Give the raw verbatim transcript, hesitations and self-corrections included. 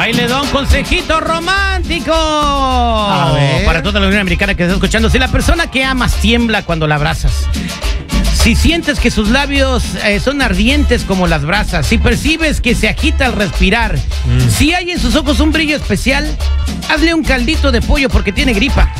Ahí le da un consejito romántico. A ver. Para toda la Unión Americana que está escuchando. Si la persona que amas tiembla cuando la abrazas, si sientes que sus labios eh, son ardientes como las brasas, si percibes que se agita al respirar, mm. si hay en sus ojos un brillo especial, hazle un caldito de pollo porque tiene gripa.